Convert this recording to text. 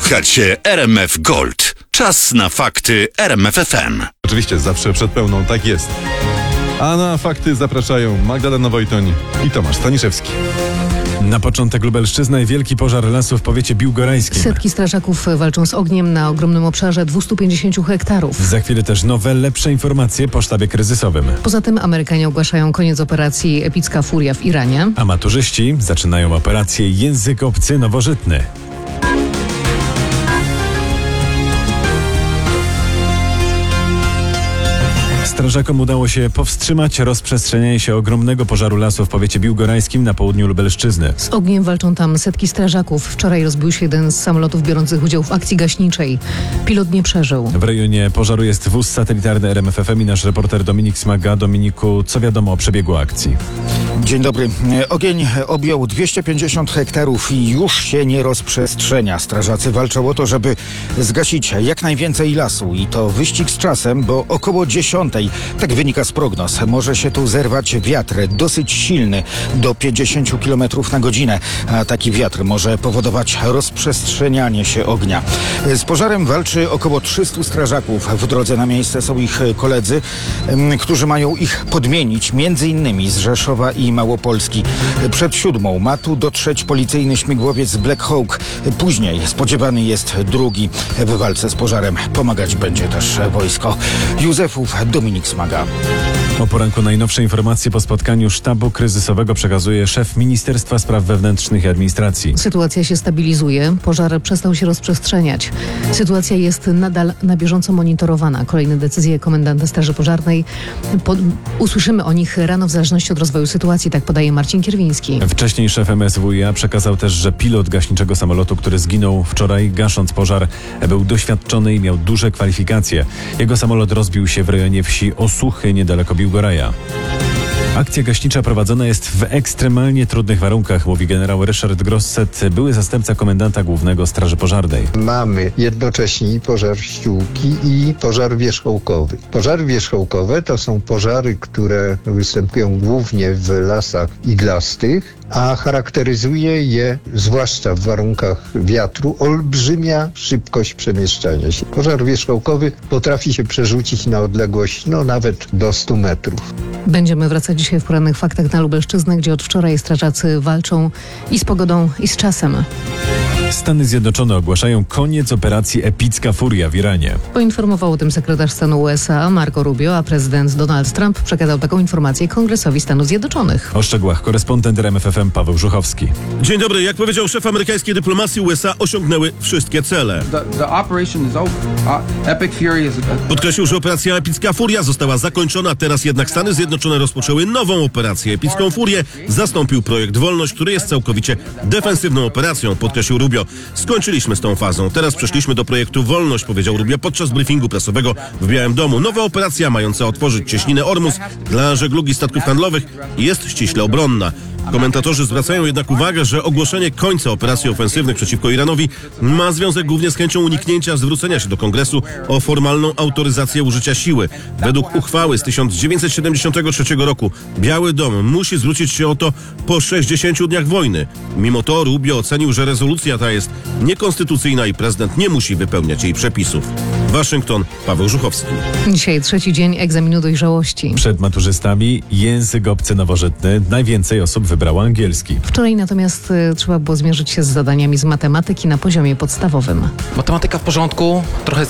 Spotkać się RMF Gold. Czas na fakty RMF FM. Oczywiście zawsze przed pełną, tak jest. A na fakty zapraszają Magdalena Wojtoń i Tomasz Staniszewski. Na początek Lubelszczyzna i wielki pożar lasu w powiecie biłgorajskim. Setki strażaków walczą z ogniem na ogromnym obszarze 250 hektarów. Za chwilę też nowe, lepsze informacje po sztabie kryzysowym. Poza tym Amerykanie ogłaszają koniec operacji Epicka Furia w Iranie. A maturzyści zaczynają operację Język obcy nowożytny. Strażakom udało się powstrzymać rozprzestrzenianie się ogromnego pożaru lasu w powiecie biłgorajskim na południu Lubelszczyzny. Z ogniem walczą tam setki strażaków. Wczoraj rozbił się jeden z samolotów biorących udział w akcji gaśniczej. Pilot nie przeżył. W rejonie pożaru jest wóz satelitarny RMF FM i nasz reporter Dominik Smaga. Dominiku, co wiadomo o przebiegu akcji? Dzień dobry. Ogień objął 250 hektarów i już się nie rozprzestrzenia. Strażacy walczą o to, żeby zgasić jak najwięcej lasu i to wyścig z czasem, bo około 10, tak wynika z prognoz, może się tu zerwać wiatr dosyć silny, do 50 km na godzinę. A taki wiatr może powodować rozprzestrzenianie się ognia. Z pożarem walczy około 300 strażaków. W drodze na miejsce są ich koledzy, którzy mają ich podmienić, między innymi z Rzeszowa i Małopolski. Przed 7 ma tu dotrzeć policyjny śmigłowiec Black Hawk. Później spodziewany jest drugi. W walce z pożarem pomagać będzie też wojsko. Józefów, Dominik Smaga. O poranku najnowsze informacje po spotkaniu sztabu kryzysowego przekazuje szef Ministerstwa Spraw Wewnętrznych i Administracji. Sytuacja się stabilizuje. Pożar przestał się rozprzestrzeniać. Sytuacja jest nadal na bieżąco monitorowana. Kolejne decyzje komendanta Straży Pożarnej. Usłyszymy o nich rano w zależności od rozwoju sytuacji, tak podaje Marcin Kierwiński. Wcześniej szef MSWiA przekazał też, że pilot gaśniczego samolotu, który zginął wczoraj gasząc pożar, był doświadczony i miał duże kwalifikacje. Jego samolot rozbił się w rejonie wsi Osuchy niedaleko Biłgoraja. Akcja gaśnicza prowadzona jest w ekstremalnie trudnych warunkach, mówi generał Ryszard Grosset, były zastępca komendanta głównego Straży Pożarnej. Mamy jednocześnie i pożar ściółki i pożar wierzchołkowy. Pożary wierzchołkowe to są pożary, które występują głównie w lasach iglastych, a charakteryzuje je, zwłaszcza w warunkach wiatru, olbrzymia szybkość przemieszczania się. Pożar wierzchołkowy potrafi się przerzucić na odległość nawet do 100 metrów. Będziemy wracać dzisiaj w porannych faktach na Lubelszczyznę, gdzie od wczoraj strażacy walczą i z pogodą, i z czasem. Stany Zjednoczone ogłaszają koniec operacji Epicka Furia w Iranie. Poinformował o tym sekretarz stanu USA Marco Rubio, a prezydent Donald Trump przekazał taką informację Kongresowi Stanów Zjednoczonych. O szczegółach korespondent RMF FM Paweł Żuchowski. Dzień dobry. Jak powiedział szef amerykańskiej dyplomacji, USA osiągnęły wszystkie cele. Podkreślił, że operacja Epicka Furia została zakończona, teraz jednak Stany Zjednoczone rozpoczęły nową operację Epicką Furię. Zastąpił projekt Wolność, który jest całkowicie defensywną operacją, podkreślił Rubio. Skończyliśmy z tą fazą. Teraz przeszliśmy do projektu Wolność, powiedział Rubio podczas briefingu prasowego w Białym Domu. Nowa operacja mająca otworzyć cieśninę Ormus dla żeglugi statków handlowych jest ściśle obronna. Komentatorzy zwracają jednak uwagę, że ogłoszenie końca operacji ofensywnych przeciwko Iranowi ma związek głównie z chęcią uniknięcia zwrócenia się do Kongresu o formalną autoryzację użycia siły. Według uchwały z 1973 roku Biały Dom musi zwrócić się o to po 60 dniach wojny. Mimo to Rubio ocenił, że rezolucja ta jest niekonstytucyjna i prezydent nie musi wypełniać jej przepisów. Waszyngton, Paweł Żuchowski. Dzisiaj trzeci dzień egzaminu dojrzałości. Przed maturzystami język obcy nowożytny. Najwięcej osób wybrało angielski. Wczoraj natomiast trzeba było zmierzyć się z zadaniami z matematyki na poziomie podstawowym. Matematyka w porządku, trochę